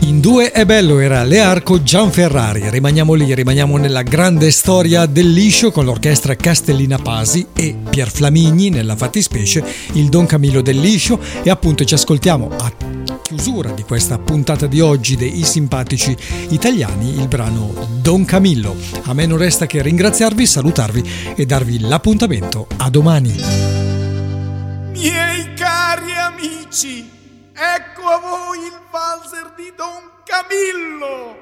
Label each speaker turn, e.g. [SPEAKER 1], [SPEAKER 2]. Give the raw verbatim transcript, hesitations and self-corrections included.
[SPEAKER 1] In due è bello era Learco Gianferrari. Rimaniamo lì, rimaniamo nella grande storia del liscio con l'orchestra Castellina Pasi e Pier Flamigni nella fattispecie, il Don Camillo del liscio, e appunto ci ascoltiamo a chiusura di questa puntata di oggi dei simpatici italiani il brano Don Camillo. A me non resta che ringraziarvi, salutarvi e darvi l'appuntamento a domani.
[SPEAKER 2] Miei cari amici, ecco a voi il valzer di Don Camillo.